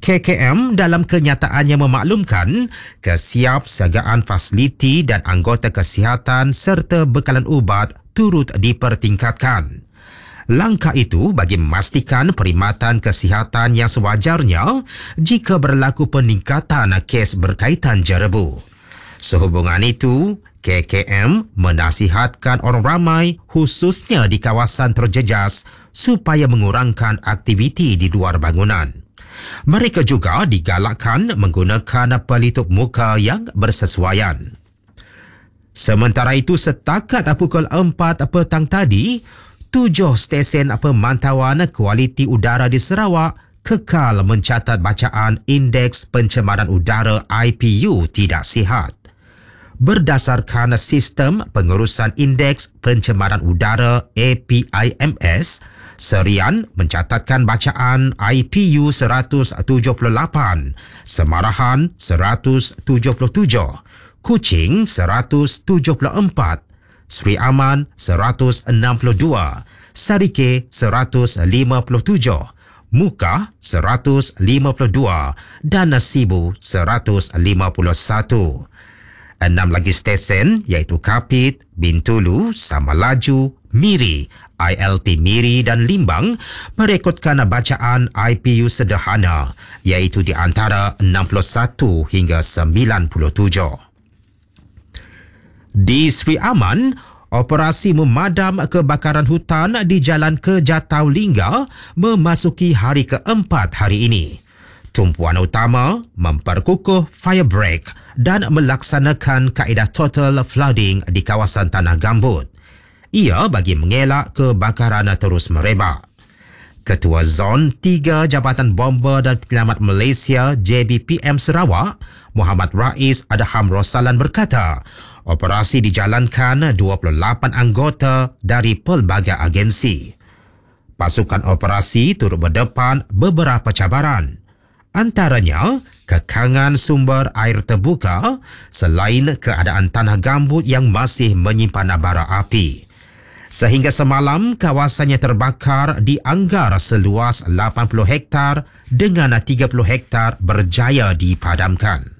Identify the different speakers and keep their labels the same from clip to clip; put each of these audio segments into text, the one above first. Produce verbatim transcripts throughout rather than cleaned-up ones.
Speaker 1: K K M dalam kenyataannya memaklumkan kesiapsiagaan fasiliti dan anggota kesihatan serta bekalan ubat turut dipertingkatkan. Langkah itu bagi memastikan perkhidmatan kesihatan yang sewajarnya jika berlaku peningkatan kes berkaitan jerebu. Sehubungan itu, K K M menasihatkan orang ramai khususnya di kawasan terjejas supaya mengurangkan aktiviti di luar bangunan. Mereka juga digalakkan menggunakan pelitup muka yang bersesuaian. Sementara itu, setakat pukul empat petang tadi, tujuh stesen pemantauan kualiti udara di Sarawak kekal mencatat bacaan Indeks Pencemaran Udara I P U tidak sihat. Berdasarkan sistem pengurusan Indeks Pencemaran Udara A P I M S, Serian mencatatkan bacaan I P U seratus tujuh puluh lapan, Semarahan seratus tujuh puluh tujuh, Kuching seratus tujuh puluh empat, Seri Aman seratus enam puluh dua, Sarike seratus lima puluh tujuh, Muka seratus lima puluh dua dan Nasibu seratus lima puluh satu. Enam lagi stesen iaitu Kapit, Bintulu, Samalaju, Miri, I L P Miri dan Limbang merekodkan bacaan I P U sederhana iaitu di antara enam puluh satu hingga sembilan puluh tujuh. Di Seri Aman, operasi memadam kebakaran hutan di Jalan Kejatau Lingga memasuki hari keempat hari ini. Tumpuan utama memperkukuh fire break dan melaksanakan kaedah total flooding di kawasan tanah gambut. Ia bagi mengelak kebakaran terus merebak. Ketua Zon tiga Jabatan Bomba dan Penyelamat Malaysia J B P M Sarawak, Muhammad Rais Adham Rosalan berkata, operasi dijalankan dua puluh lapan anggota dari pelbagai agensi. Pasukan operasi turut berdepan beberapa cabaran. Antaranya, kekangan sumber air terbuka selain keadaan tanah gambut yang masih menyimpan bara api. Sehingga semalam, kawasannya terbakar di Anggar seluas lapan puluh hektar dengan tiga puluh hektar berjaya dipadamkan.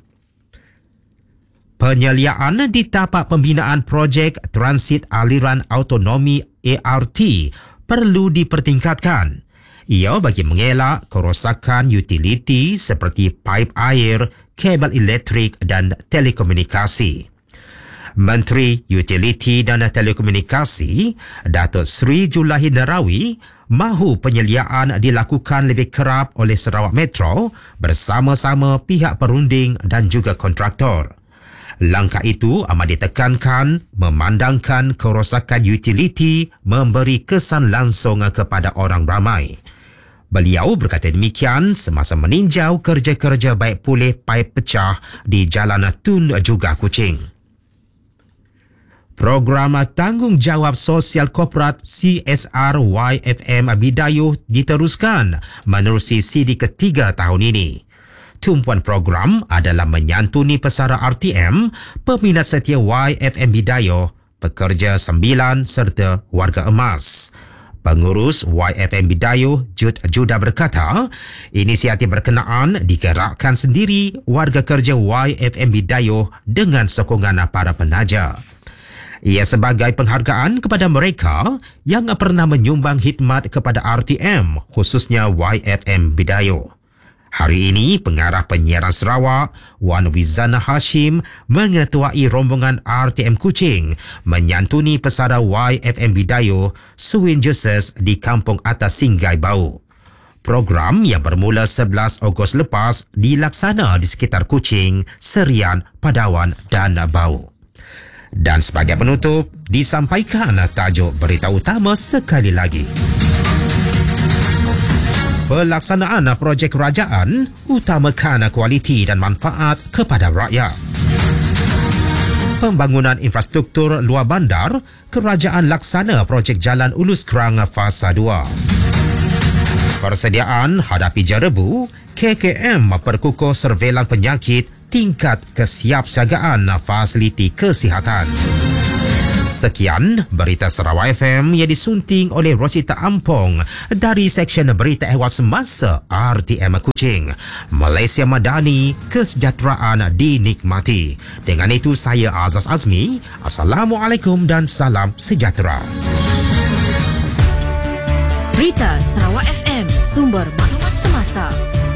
Speaker 1: Penyeliaan di tapak pembinaan projek Transit Aliran Autonomi A R T perlu dipertingkatkan. Ia bagi mengelak kerosakan utiliti seperti paip air, kabel elektrik dan telekomunikasi. Menteri Utiliti dan Telekomunikasi, Datuk Seri Julahi Narawi, mahu penyeliaan dilakukan lebih kerap oleh Sarawak Metro bersama-sama pihak perunding dan juga kontraktor. Langkah itu amat ditekankan memandangkan kerosakan utiliti memberi kesan langsung kepada orang ramai. Beliau berkata demikian semasa meninjau kerja-kerja baik pulih paip pecah di Jalan Tun juga Kuching. Program Tanggungjawab Sosial Korporat C S R Y F M Bidayuh diteruskan menerusi sidi ketiga tahun ini. Tumpuan program adalah menyantuni pesara R T M, peminat setia Y F M Bidayuh, pekerja sembilan serta warga emas. Pengurus Y F M Bidayuh, Jud Judah berkata, inisiatif berkenaan digerakkan sendiri warga kerja Y F M Bidayuh dengan sokongan para penaja. Ia sebagai penghargaan kepada mereka yang pernah menyumbang khidmat kepada R T M, khususnya Y F M Bidayuh. Hari ini, pengarah penyiaran Sarawak, Wan Wizana Hashim, mengetuai rombongan R T M Kuching menyantuni pesara Y F M Bidayuh, Suwin Jesus di Kampung Atas Singgai Bau. Program yang bermula sebelas Ogos lepas dilaksana di sekitar Kuching, Serian, Padawan dan Bau. Dan sebagai penutup, disampaikan tajuk berita utama sekali lagi. Pelaksanaan projek kerajaan utamakan kualiti dan manfaat kepada rakyat. Pembangunan infrastruktur luar bandar, kerajaan laksana projek jalan Ulus Kerang Fasa dua. Persediaan hadapi jerebu, K K M memperkukuh surveilan penyakit tingkat kesiapsiagaan fasiliti kesihatan. Sekian Berita Sarawak F M yang disunting oleh Rosita Ampong dari Seksyen Berita Ehwal Semasa R T M Kuching. Malaysia Madani, kesejahteraan dinikmati. Dengan itu saya Azaz Azmi. Assalamualaikum dan salam sejahtera.
Speaker 2: Berita Sarawak F M, sumber maklumat semasa.